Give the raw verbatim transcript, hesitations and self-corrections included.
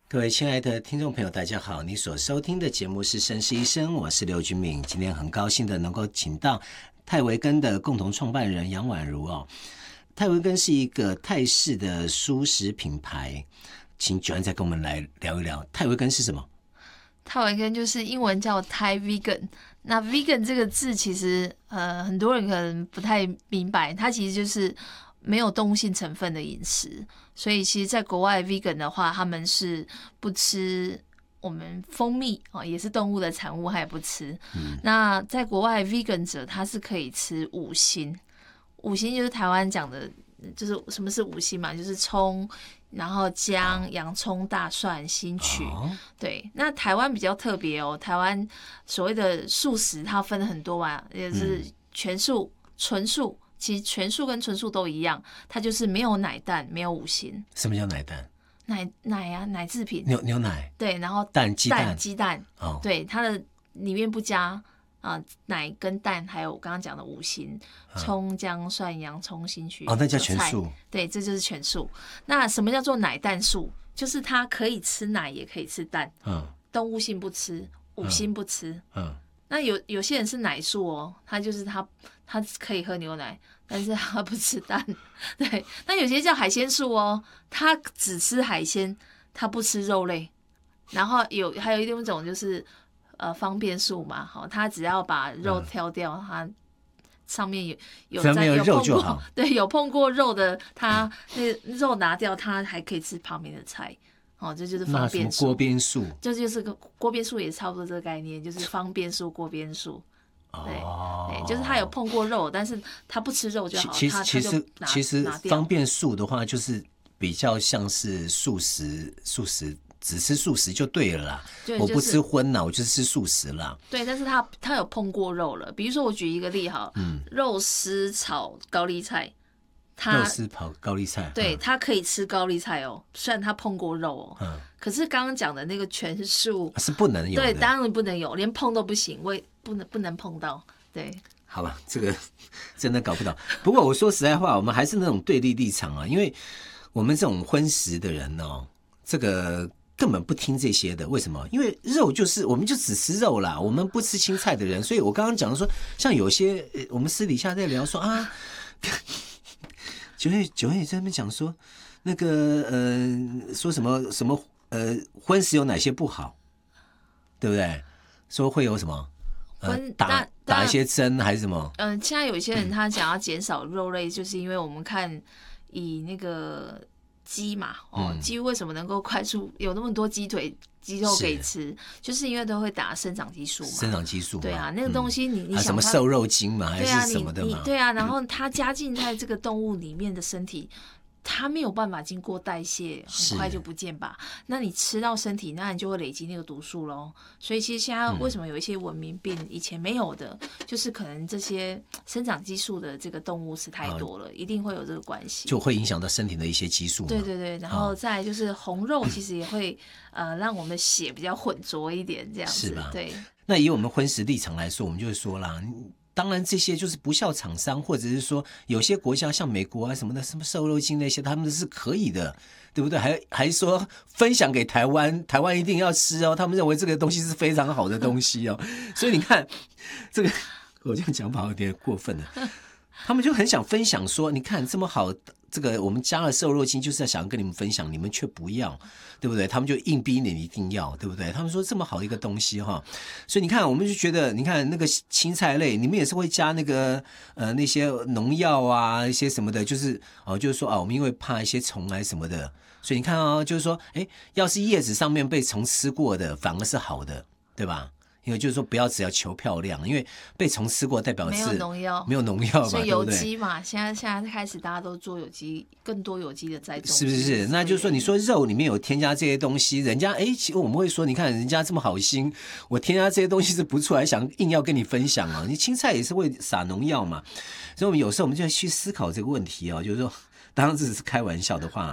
各位亲爱的听众朋友大家好，你所收听的节目是绅士医生，我是刘君敏。今天很高兴的能够请到泰维根的共同创办人杨婉如哦。泰维根是一个泰式的蔬食品牌，请九安再跟我们来聊一聊泰维根是什么。 泰维根就是英文叫 Thai Vegan， 那 Vegan 这个字其实呃很多人可能不太明白，它其实就是没有动物性成分的饮食，所以其实在国外 Vegan 的话，他们是不吃我们蜂蜜、哦、也是动物的产物，他也不吃、嗯、那在国外 Vegan 者他是可以吃五辛，五辛就是台湾讲的，就是什么是五辛嘛，就是葱，然后姜、洋葱、大蒜、新曲、哦、对。那台湾比较特别哦，台湾所谓的素食它分了很多嘛，也是全素、纯素，其实全素跟纯素都一样，它就是没有奶蛋，没有五辛。 什么叫奶蛋？ 奶奶啊，奶制品， 牛牛奶， 对，然后蛋鸡蛋蛋鸡蛋、哦、对，它的里面不加啊，奶跟蛋，还有我刚刚讲的五辛，葱、姜、蒜、洋葱、新曲， 哦，那叫全素。 对，这就是全素。那什么叫做奶蛋素？就是它可以吃奶，也可以吃蛋。嗯，动物性不吃，五辛不吃。嗯，嗯那有有些人是奶素哦，他就是他他可以喝牛奶，但是他不吃蛋。对，那有些叫海鲜素哦，他只吃海鲜，他不吃肉类。然后有还有一种就是。呃，方便素嘛，好，他只要把肉挑掉，它、嗯、上面有有在有肉就好， 对，有碰过肉的，他那肉拿掉，他还可以吃旁边的菜，哦，这就是方便素。 锅边素， 这就是个锅边素，也差不多这个概念，就是方便素、锅边素。对，哦、对，就是他有碰过肉，但是他不吃肉就好。 其实其实其实方便素的话，就是比较像是素食素食。只吃素食就对了啦， 对我不吃荤啦，我就吃素食啦。 对，但是他他有碰过肉了，比如说我举一个例哈，嗯，肉丝炒高丽菜， 他肉丝炒高丽菜， 对、嗯、他可以吃高丽菜哦，虽然他碰过肉哦，嗯，可是刚刚讲的那个全素是不能有的， 对，当然不能有，连碰都不行，我也不能不能碰到，对。 好吧，这个真的搞不懂。不过我说实在话，我们还是那种对立立场啊，因为我们这种荤食的人哦，这个。根本不听这些的，为什么？因为肉就是我们就只吃肉啦，我们不吃青菜的人，所以我刚刚讲说，像有些我们私底下在聊说啊，九月九月在那边讲说那个呃说什么什么呃荤食有哪些不好，对不对？说会有什么呃打打一些针还是什么？ 嗯、呃，现在有一些人他想要减少肉类，就是因为我们看以那个。鸡嘛，哦，鸡为什么能够快速有那么多鸡腿、鸡肉可以吃？就是因为都会打生长激素嘛。 生长激素， 对啊，那个东西你、嗯、你想、啊、 什么瘦肉精嘛，还是什么的嘛？ 对啊，然后它加进在这个动物里面的身体。它没有办法经过代谢，很快就不见吧？那你吃到身体，那你就会累积那个毒素咯。所以其实现在为什么有一些文明病、嗯、以前没有的，就是可能这些生长激素的这个动物吃太多了，一定会有这个关系， 就会影响到身体的一些激素嘛。 对对对，然后再来就是红肉，其实也会、嗯、呃让我们的血比较浑浊一点，这样子。是吧？对。 那以我们荤食立场来说，我们就会说啦。当然，这些就是不孝厂商，或者是说有些国家像美国啊什么的，什么瘦肉精那些，他们是可以的，对不对？还还说分享给台湾，台湾一定要吃哦。他们认为这个东西是非常好的东西哦。所以你看，这个我这样讲法有点过分了。他们就很想分享说，你看这么好，这个我们加了瘦肉精，就是要想跟你们分享，你们却不要，对不对？他们就硬逼你一定要，对不对？他们说这么好一个东西哈，所以你看，我们就觉得，你看那个青菜类，你们也是会加那个呃那些农药啊，一些什么的，就是哦，就是说啊，我们因为怕一些虫啊什么的，所以你看啊、哦，就是说，哎，要是叶子上面被虫吃过的，反而是好的，对吧？因为就是说不要只要求漂亮，因为被虫吃过代表是没有农药， 没有农药嘛， 所以有机嘛，现在现在开始大家都做有机，更多有机的栽种， 是不是？那就是说，你说肉里面有添加这些东西，人家哎，其实我们会说，你看人家这么好心，我添加这些东西是不错，还想硬要跟你分享啊。你青菜也是会撒农药嘛，所以我们有时候我们就要去思考这个问题哦，就是说，当然这只是开玩笑的话，